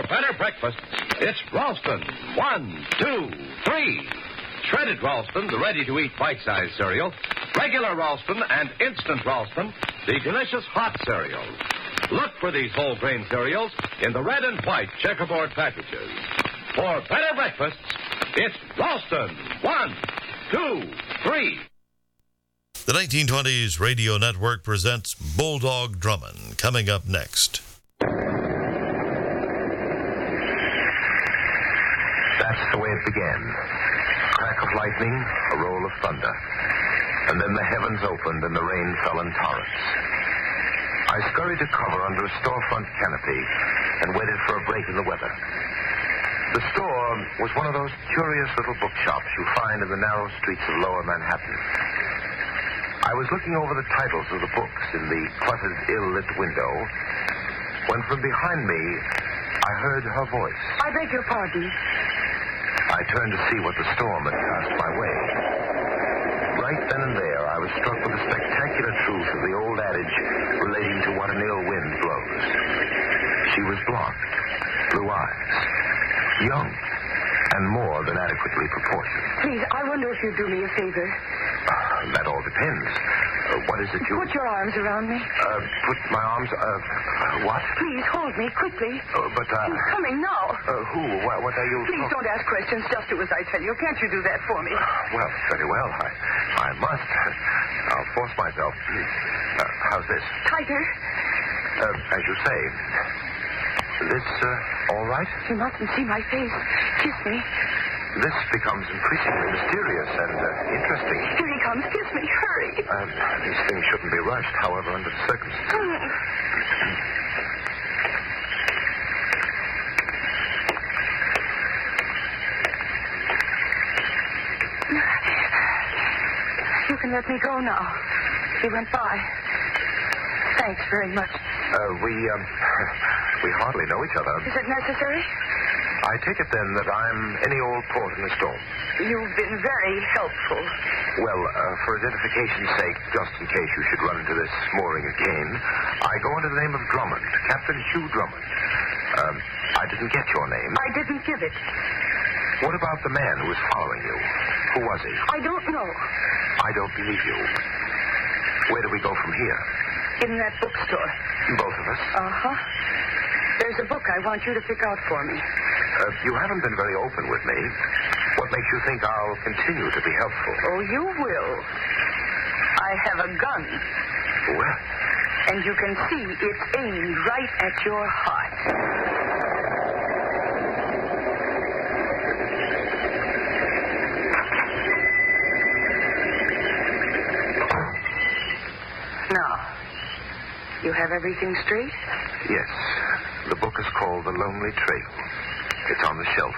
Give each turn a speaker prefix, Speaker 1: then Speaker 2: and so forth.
Speaker 1: better breakfast, it's Ralston. 1, 2, 3. Shredded Ralston, the ready-to-eat bite-sized cereal. Regular Ralston and instant Ralston, the delicious hot cereal. Look for these whole grain cereals in the red and white checkerboard packages. For better breakfasts, it's Ralston. 1, 2, 3.
Speaker 2: The 1920s Radio Network presents Bulldog Drummond, coming up next.
Speaker 3: That's the way it began. Crack of lightning, a roll of thunder. And then the heavens opened and the rain fell in torrents. I scurried to cover under a storefront canopy and waited for a break in the weather. The store was one of those curious little bookshops you find in the narrow streets of lower Manhattan. I was looking over the titles of the books in the cluttered, ill-lit window when from behind me I heard her voice.
Speaker 4: I beg your pardon.
Speaker 3: I turned to see what the storm had cast my way. Right then and there, I was struck with the spectacular truth of the old adage relating to what an ill wind blows. She was blonde, blue eyes, young, and more than adequately proportioned.
Speaker 4: Please, I wonder if you'd do me a favor.
Speaker 3: That all depends. What is it you...
Speaker 4: Put your arms around me.
Speaker 3: Put my arms... what?
Speaker 4: Please, hold me, quickly.
Speaker 3: But,
Speaker 4: He's coming now.
Speaker 3: Who? What are you...
Speaker 4: Please don't ask questions. Just do as I tell you. Can't you do that for me?
Speaker 3: Well, very well. I must. I'll force myself. How's this?
Speaker 4: Tighter.
Speaker 3: As you say. This, all right?
Speaker 4: You mustn't see my face. Kiss me.
Speaker 3: This becomes increasingly mysterious and interesting.
Speaker 4: Here he comes. Kiss me. Hurry.
Speaker 3: These things shouldn't be rushed, however, under the circumstances.
Speaker 4: You can let me go now. He went by. Thanks very much.
Speaker 3: We hardly know each other.
Speaker 4: Is it necessary?
Speaker 3: I take it, then, that I'm any old port in a storm.
Speaker 4: You've been very helpful.
Speaker 3: Well, for identification's sake, just in case you should run into this mooring again, I go under the name of Drummond, Captain Hugh Drummond. I didn't get your name.
Speaker 4: I didn't give it.
Speaker 3: What about the man who was following you? Who was he?
Speaker 4: I don't know.
Speaker 3: I don't believe you. Where do we go from here?
Speaker 4: In that bookstore.
Speaker 3: Both of us?
Speaker 4: Uh-huh. There's a book I want you to pick out for me.
Speaker 3: You haven't been very open with me. What makes you think I'll continue to be helpful?
Speaker 4: Oh, you will. I have a gun.
Speaker 3: Well?
Speaker 4: And you can see it's aimed right at your heart. Now, you have everything straight?
Speaker 3: Yes. The book is called The Lonely Trail. It's on the shelf